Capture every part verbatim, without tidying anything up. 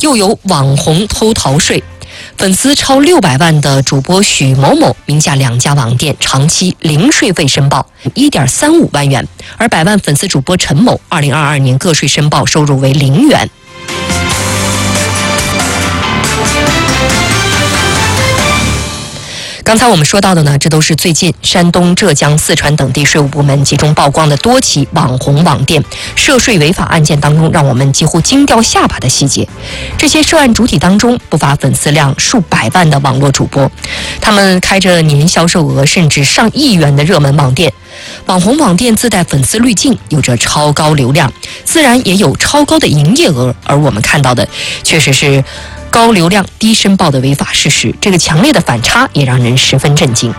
又有网红偷逃税。粉丝超六百万的主播许某某名下两家网店长期零税费申报 一点三五万元，而百万粉丝主播陈某二零二二年个税申报收入为零元。刚才我们说到的呢，这都是最近山东、浙江、四川等地税务部门集中曝光的多起网红网店涉税违法案件当中，让我们几乎惊掉下巴的细节。这些涉案主体当中，不乏粉丝量数百万的网络主播，他们开着年销售额甚至上亿元的热门网店。网红网店自带粉丝滤镜，有着超高流量，自然也有超高的营业额，而我们看到的确实是高流量低申报的违法事实，这个强烈的反差也让人十分震惊。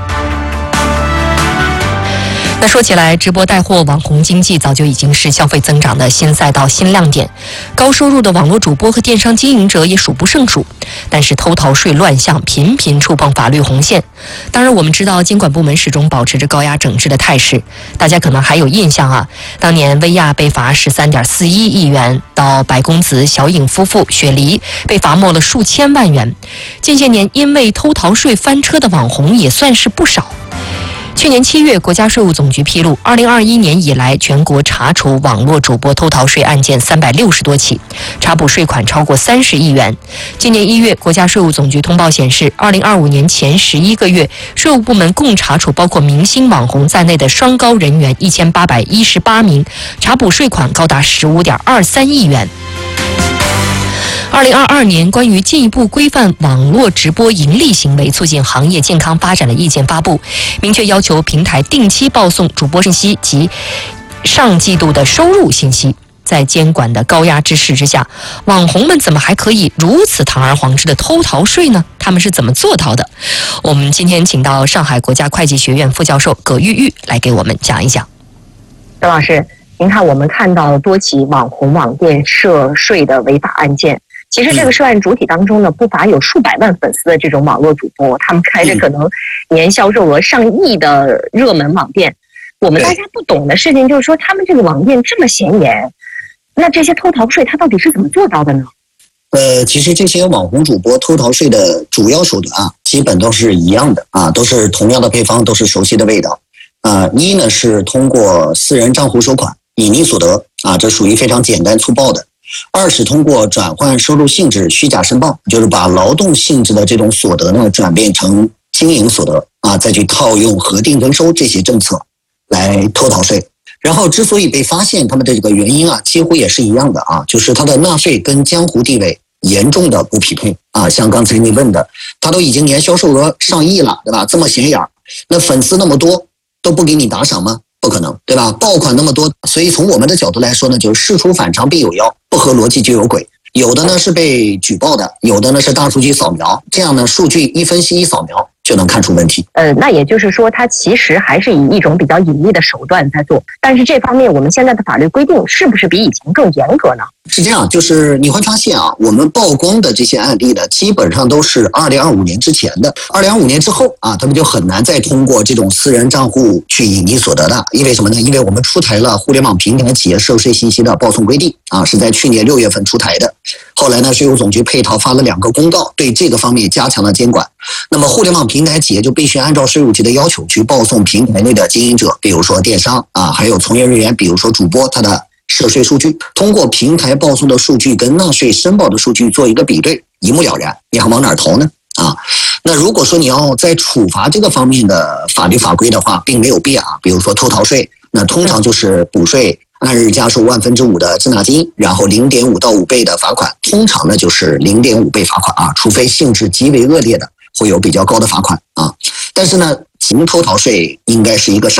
那说起来，直播带货网红经济早就已经是消费增长的新赛道、新亮点，高收入的网络主播和电商经营者也数不胜数。但是偷逃税乱象频频触碰法律红线。当然，我们知道监管部门始终保持着高压整治的态势。大家可能还有印象啊，当年薇娅被罚 十三点四一亿元，到白公子、小颖夫妇、雪梨被罚没了数千万元。近些年因为偷逃税翻车的网红也算是不少。去年七月，国家税务总局披露，二零二一年以来，全国查处网络主播偷逃税案件三百六十多起，查捕税款超过三十亿元。今年一月，国家税务总局通报显示，二零二五年前十一个月，税务部门共查处包括明星网红在内的双高人员一千八百一十八名，查捕税款高达十五点二三亿元。二零二二年关于进一步规范网络直播盈利行为、促进行业健康发展的意见发布，明确要求平台定期报送主播信息及上季度的收入信息。在监管的高压之势之下，网红们怎么还可以如此堂而皇之的偷逃税呢？他们是怎么做到的？我们今天请到上海国家会计学院副教授葛玉玉来给我们讲一讲。 张老师，您看，我们看到多起网红网店涉税的违法案件。其实这个涉案主体当中呢，不乏有数百万粉丝的这种网络主播，他们开着可能年销售额上亿的热门网店。我们大家不懂的事情就是说，他们这个网店这么显眼，那这些偷逃税他到底是怎么做到的呢？ 呃，其实这些网红主播偷逃税的主要手段啊，基本都是一样的啊，都是同样的配方，都是熟悉的味道。啊，一呢是通过私人账户收款隐匿所得啊，这属于非常简单粗暴的。二是通过转换收入性质虚假申报，就是把劳动性质的这种所得呢转变成经营所得啊，再去套用核定增收这些政策来偷逃税。然后之所以被发现，他们的这个原因啊，几乎也是一样的啊，就是他的纳税跟江湖地位严重的不匹配啊。像刚才你问的，他都已经年销售额上亿了，对吧？这么显眼，那粉丝那么多，都不给你打赏吗？不可能，对吧？爆款那么多，所以从我们的角度来说呢，就是事出反常必有妖，不合逻辑就有鬼。有的呢是被举报的，有的呢是大数据扫描，这样呢数据一分析一扫描就能看出问题。 呃，那也就是说，它其实还是以一种比较隐秘的手段在做，但是这方面我们现在的法律规定是不是比以前更严格呢？ 是这样，就是你会发现啊，我们曝光的这些案例呢，基本上都是二零二五年之前的，二零二五年之后啊，他们就很难再通过这种私人账户去隐匿所得的。因为什么呢？因为我们出台了互联网平台企业涉税信息的报送规定啊，是在去年六月份出台的。后来呢，税务总局配套发了两个公告，对这个方面加强了监管。那么互联网平台企业就必须按照税务局的要求去报送平台内的经营者，比如说电商啊，还有从业人员，比如说主播，他的涉税数据，通过平台报送的数据跟纳税申报的数据做一个比对，一目了然。你还往哪儿投呢？啊，那如果说你要在处罚这个方面的法律法规的话，并没有变啊。比如说偷逃税，那通常就是补税按日加收万分之五的滞纳金，然后零点五到五倍的罚款，通常呢就是零点五倍罚款啊，除非性质极为恶劣的，会有比较高的罚款啊。但是呢，行偷逃税应该是一个